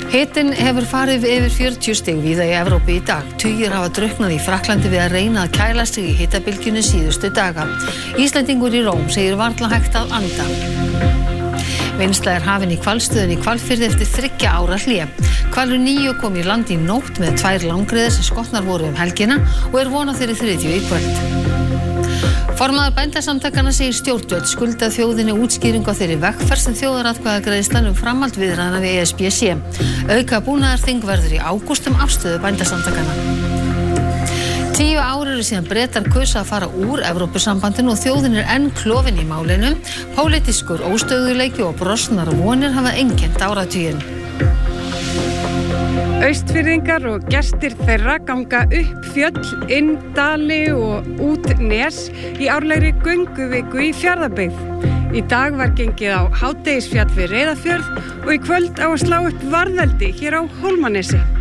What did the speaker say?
Hitinn hefur farið yfir 40 stig víða í Evrópu í dag. Tugir hafa drukknað í Frakklandi við að reyna að kæla sig í hitabylgjunni síðustu daga. Íslendingur í Róm segir varla hægt að anda. Vinnsla hafin í hvalstöðinni í Hvalfirði eftir 3 ára hlé. Hvalur 9 kom í land í nótt með 2 langreyðar sem skotnar voru helgina og von á þeirri 3. í kvöld. Formaður Bændasamtakanna segir stjórnvöld skulda þjóðinni útskýringu á þeirri vegferð sem þjóðaratkvæðagreiðslan framhald viðræðna við ESB sé. Auka búnaðarþing verður í ágúst afstöðu Bændasamtakanna. 10 ár eru síðan Bretar kusu að fara úr Evrópusambandinu og þjóðin enn klofin í málinu. Pólitískur óstöðugleiki og brostnar vonir hafa einkennt áratuginn. Austfirðingar og gestir þeirra ganga upp fjöll, inn dali og út nes í árlegri gönguviku í Fjarðabyggð. Í dag var gengið á hádegisfjall við Reyðarfjörð og í kvöld á að slá upp varðeldi hér á Hólmanesi.